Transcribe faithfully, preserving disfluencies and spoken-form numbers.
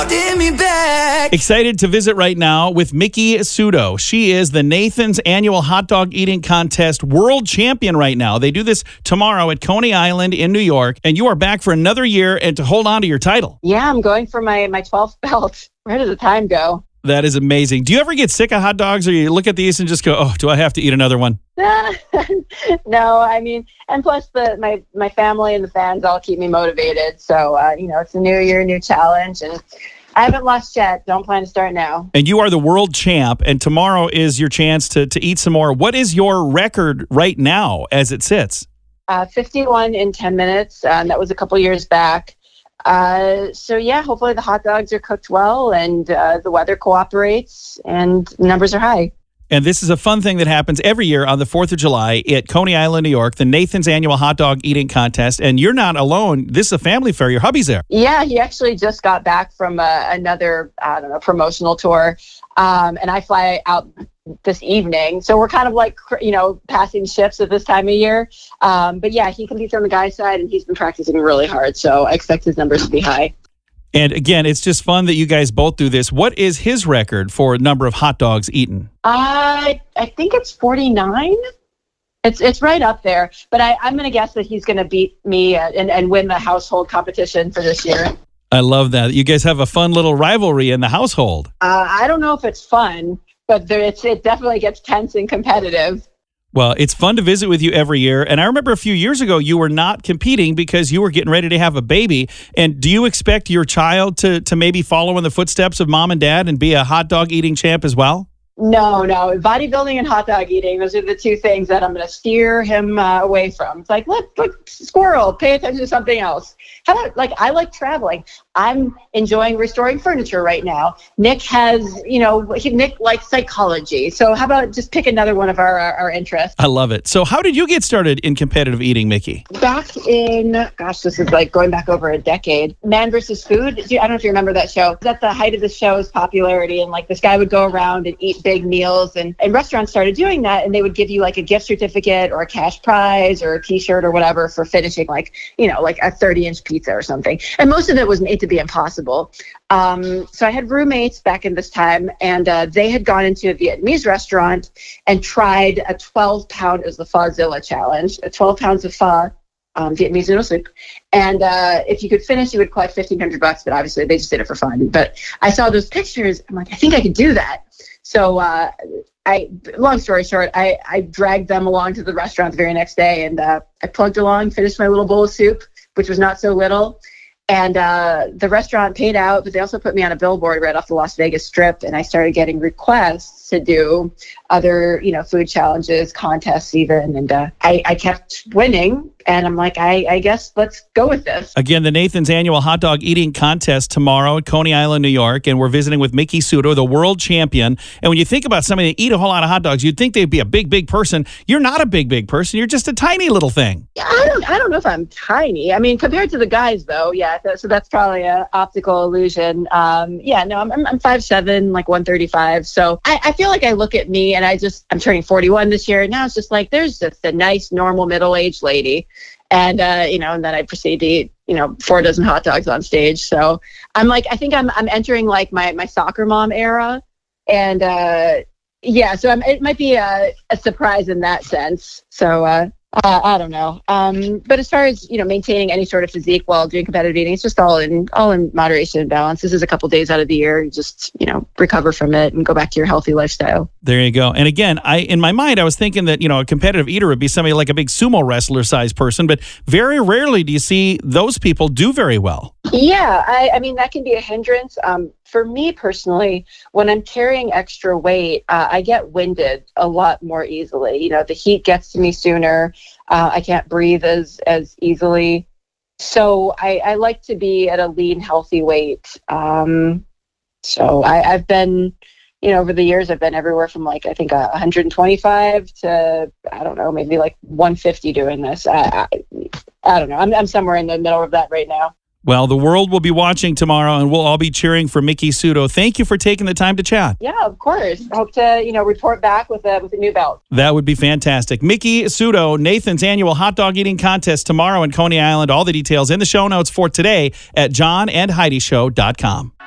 Give me back. Excited to visit right now with Miki Sudo. She is the Nathan's annual hot dog eating contest world champion right now. They do this tomorrow at Coney Island in New York, and you are back for another year and to hold on to your title. Yeah, I'm going for my, my twelfth belt. Where does the time go? That is amazing. Do you ever get sick of hot dogs, or you look at these and just go, oh, do I have to eat another one? No, I mean, and plus the my, my family and the fans all keep me motivated. So, uh, you know, it's a new year, new challenge, and I haven't lost yet. Don't plan to start now. And you are the world champ, and tomorrow is your chance to, to eat some more. What is your record right now as it sits? Uh, fifty-one in ten minutes. Uh, and that was a couple years back. Uh, so, yeah, hopefully the hot dogs are cooked well and uh, the weather cooperates and the numbers are high. And this is a fun thing that happens every year on the fourth of July at Coney Island, New York, the Nathan's annual hot dog eating contest. And you're not alone. This is a family fair. Your hubby's there. Yeah, he actually just got back from uh, another, I don't know, promotional tour. Um, and I fly out this evening. So we're kind of like, you know, passing shifts at this time of year. Um, but yeah, he competes on the guy's side and he's been practicing really hard. So I expect his numbers to be high. And again, it's just fun that you guys both do this. What is his record for number of hot dogs eaten? Uh, I think it's forty-nine. It's it's right up there. But I, I'm going to guess that he's going to beat me uh, and, and win the household competition for this year. I love that. You guys have a fun little rivalry in the household. Uh, I don't know if it's fun, but there, it's, it definitely gets tense and competitive. Well, it's fun to visit with you every year. And I remember a few years ago, you were not competing because you were getting ready to have a baby. And do you expect your child to, to maybe follow in the footsteps of mom and dad and be a hot dog eating champ as well? No, no. Bodybuilding and hot dog eating, those are the two things that I'm going to steer him uh, away from. It's like, look, look, squirrel, pay attention to something else. How about, like, I like traveling. I'm enjoying restoring furniture right now. Nick has, you know, he, Nick likes psychology. So how about just pick another one of our, our, our interests? I love it. So how did you get started in competitive eating, Miki? Back in, gosh, this is like going back over a decade. Man versus Food. I don't know if you remember that show. It was at the height of the show's popularity. And like this guy would go around and eat big meals. And, and restaurants started doing that. And they would give you like a gift certificate or a cash prize or a t-shirt or whatever for finishing like, you know, like a thirty inch pizza or something. And most of it was made to be impossible. Um, so I had roommates back in this time, and uh, they had gone into a Vietnamese restaurant and tried a twelve pound, it was the Phozilla challenge, a twelve pounds of pho, um, Vietnamese noodle soup. And uh, if you could finish, you would collect fifteen hundred bucks, but obviously they just did it for fun. But I saw those pictures. I'm like, I think I could do that. So uh, I, long story short, I, I dragged them along to the restaurant the very next day, and uh, I plugged along, finished my little bowl of soup, which was not so little. And uh, the restaurant paid out, but they also put me on a billboard right off the Las Vegas Strip, and I started getting requests to do other, you know, food challenges, contests even, and uh, I, I kept winning, and I'm like, I, I guess let's go with this. Again, the Nathan's annual hot dog eating contest tomorrow at Coney Island, New York, and we're visiting with Miki Sudo, the world champion. And when you think about somebody that eat a whole lot of hot dogs, you'd think they'd be a big, big person. You're not a big, big person. You're just a tiny little thing. Yeah, I don't, I don't know if I'm tiny. I mean, compared to the guys, though, yeah. Th- so that's probably an optical illusion. Um, yeah, no, I'm I'm five seven, like one thirty-five. So I, I feel like I look at me, and I just I'm turning forty-one this year. Now it's just like there's just a nice, normal, middle-aged lady. And, uh, you know, and then I proceed to eat, you know, four dozen hot dogs on stage. So I'm like, I think I'm I'm entering like my, my soccer mom era. And, uh, yeah, so I'm, it might be a, a surprise in that sense. So uh, uh, I don't know. Um, but as far as, you know, maintaining any sort of physique while doing competitive eating, it's just all in all in moderation and balance. This is a couple days out of the year. You just, you know, recover from it and go back to your healthy lifestyle. There you go. And again, I in my mind, I was thinking that, you know, a competitive eater would be somebody like a big sumo wrestler size person, but very rarely do you see those people do very well. Yeah, I, I mean, that can be a hindrance. Um, for me personally, when I'm carrying extra weight, uh, I get winded a lot more easily. You know, the heat gets to me sooner. Uh, I can't breathe as, as easily. So I, I like to be at a lean, healthy weight. Um, so I, I've been, you know, over the years, I've been everywhere from like, I think uh, one hundred twenty-five to, I don't know, maybe like one fifty doing this. I, I, I don't know. I'm, I'm somewhere in the middle of that right now. Well, the world will be watching tomorrow, and we'll all be cheering for Miki Sudo. Thank you for taking the time to chat. Yeah, of course. I hope to, you know, report back with a with a new belt. That would be fantastic. Miki Sudo, Nathan's annual hot dog eating contest tomorrow in Coney Island. All the details in the show notes for today at john and heidi show dot com.